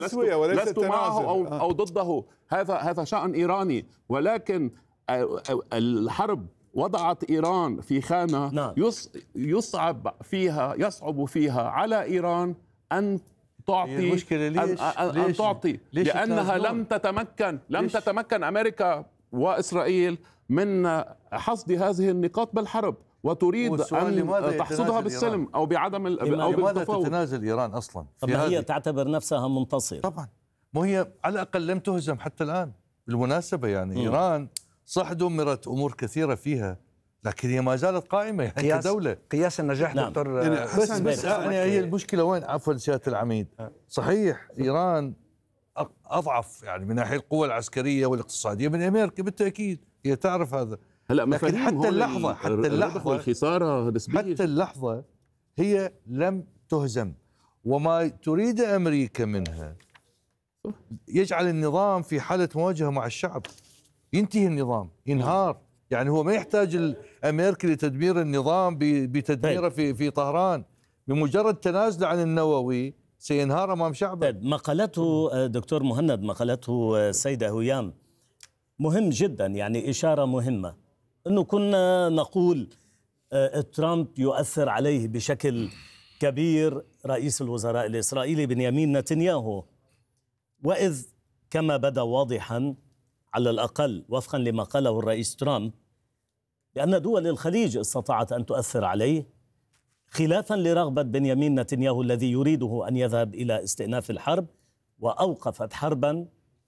لست معه أو ضده، هذا شأن إيراني. ولكن الحرب وضعت إيران في خانة يصعب فيها على إيران أن تعطي أن تعطي، لأنها لم تتمكن أمريكا وإسرائيل من حصد هذه النقاط بالحرب، وتريد أن تحصدها بالسلم أو بعدم أو لماذا تتنازل إيران أصلا؟ طب هي تعتبر نفسها منتصر طبعا، مو هي على الأقل لم تهزم حتى الآن بالمناسبة. يعني إيران صح دمرت أمور كثيرة فيها، لكن هي ما زالت قائمة يعني كدولة. قياس النجاح دكتور يعني بس يعني هي المشكلة وين؟ عفوا سيادة العميد، صحيح إيران أضعف يعني من ناحية القوة العسكرية والاقتصادية من أمريكا بالتأكيد، هي تعرف هذا. لكن حتى اللحظة والخسارة نسبية، حتى اللحظة هي لم تهزم، وما تريد أمريكا منها يجعل النظام في حالة مواجهة مع الشعب، ينتهي النظام، ينهار. يعني هو ما يحتاج أمريكا لتدمير النظام بتدميره في طهران، بمجرد تنازله عن النووي سينهار أمام شعبه. مقالته دكتور مهند، مقالته السيدة هيام مهم جدا، يعني إشارة مهمة أنه كنا نقول ترامب يؤثر عليه بشكل كبير رئيس الوزراء الإسرائيلي بنيامين نتنياهو، وإذ كما بدا واضحا على الأقل وفقا لما قاله الرئيس ترامب بأن دول الخليج استطاعت أن تؤثر عليه، خلافا لرغبة بنيامين نتنياهو الذي يريده أن يذهب إلى استئناف الحرب، وأوقفت حربا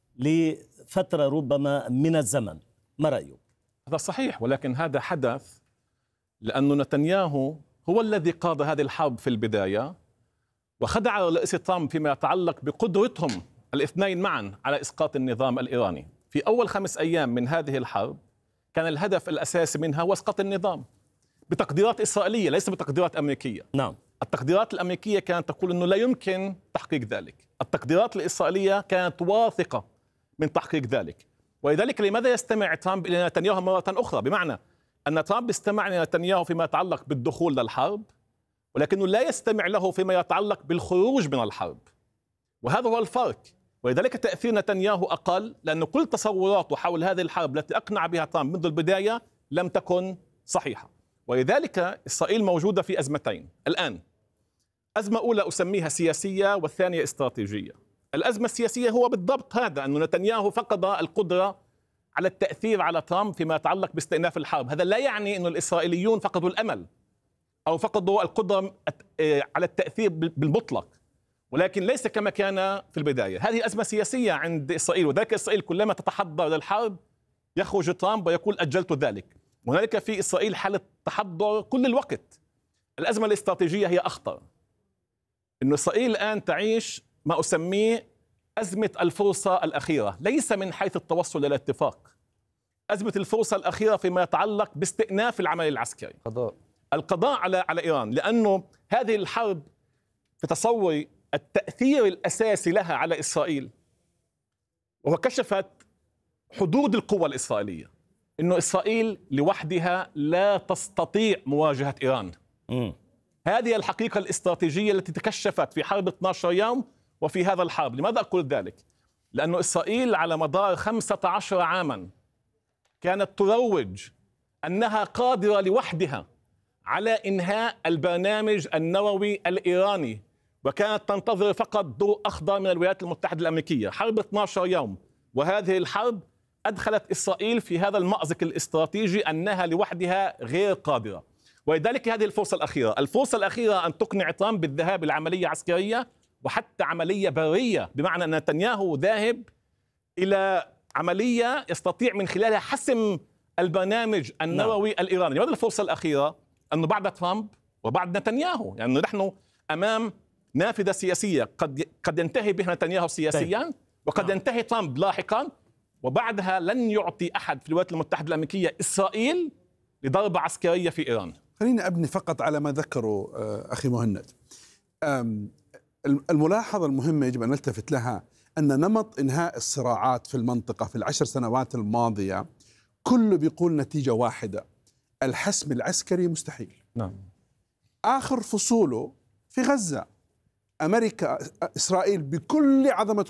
لفترة ربما من الزمن. ما رأيك؟ هذا صحيح، ولكن هذا حدث لأن نتنياهو هو الذي قاد هذه الحرب في البداية، وخدع الرئيس ترامب فيما يتعلق بقدرتهم الاثنين معا على إسقاط النظام الإيراني. في أول 5 أيام من هذه الحرب كان الهدف الأساسي منها هو إسقاط النظام بتقديرات إسرائيلية ليس بتقديرات أمريكية. نعم. التقديرات الأمريكية كانت تقول أنه لا يمكن تحقيق ذلك، التقديرات الإسرائيلية كانت واثقة من تحقيق ذلك. ولذلك لماذا يستمع ترامب إلى نتنياهو مرة أخرى؟ بمعنى أن ترامب استمع لنتنياهو فيما يتعلق بالدخول للحرب، ولكنه لا يستمع له فيما يتعلق بالخروج من الحرب، وهذا هو الفرق. ولذلك تأثير نتنياهو أقل، لأن كل تصوراته حول هذه الحرب التي أقنع بها ترامب منذ البداية لم تكن صحيحة. ولذلك إسرائيل موجودة في أزمتين الآن. أزمة أولى أسميها سياسية، والثانية استراتيجية. الأزمة السياسية هو بالضبط هذا، أن نتنياهو فقد القدرة على التأثير على ترامب فيما يتعلق باستئناف الحرب. هذا لا يعني أن الإسرائيليون فقدوا الأمل أو فقدوا القدرة على التأثير بالمطلق، ولكن ليس كما كان في البداية. هذه أزمة سياسية عند إسرائيل، وذلك إسرائيل كلما تتحضر للحرب يخرج ترامب ويقول أجلت ذلك. وهنالك في إسرائيل حالة تحضر كل الوقت. الأزمة الاستراتيجية هي أخطر، إن إسرائيل الآن تعيش ما أسميه أزمة الفرصة الأخيرة، ليس من حيث التوصل إلى اتفاق. أزمة الفرصة الأخيرة فيما يتعلق باستئناف العمل العسكري، القضاء على إيران، لأنه هذه الحرب في تصوري التأثير الأساسي لها على إسرائيل وهو كشفت حدود القوة الإسرائيلية، إنه إسرائيل لوحدها لا تستطيع مواجهة إيران. هذه الحقيقة الاستراتيجية التي تكشفت في حرب 12 يوم وفي هذا الحرب. لماذا أقول ذلك؟ لأن إسرائيل على مدار 15 عاما كانت تروج أنها قادرة لوحدها على إنهاء البرنامج النووي الإيراني، وكانت تنتظر فقط ضوء أخضر من الولايات المتحدة الأمريكية. حرب 12 يوم وهذه الحرب أدخلت إسرائيل في هذا المأزق الاستراتيجي أنها لوحدها غير قادرة. ولذلك هذه الفرصة الأخيرة أن تقنع ترامب بالذهاب إلى عملية عسكرية وحتى عملية برية، بمعنى أن نتنياهو ذاهب إلى عملية يستطيع من خلالها حسم البرنامج النووي الإيراني. لماذا الفرصة الأخيرة؟ أنه بعد ترامب وبعد نتنياهو، يعني نحن أمام نافذة سياسية قد ينتهي بها نتنياهو سياسيا وقد ينتهي ترامب لاحقا، وبعدها لن يعطي أحد في الولايات المتحدة الأمريكية إسرائيل لضربة عسكرية في إيران. خليني أبني فقط على ما ذكره أخي مهند. الملاحظة المهمة يجب أن نلتفت لها أن نمط إنهاء الصراعات في المنطقة في ال10 سنوات الماضية كله بيقول نتيجة واحدة: الحسم العسكري مستحيل. نعم. آخر فصوله في غزة، أمريكا إسرائيل بكل عظمة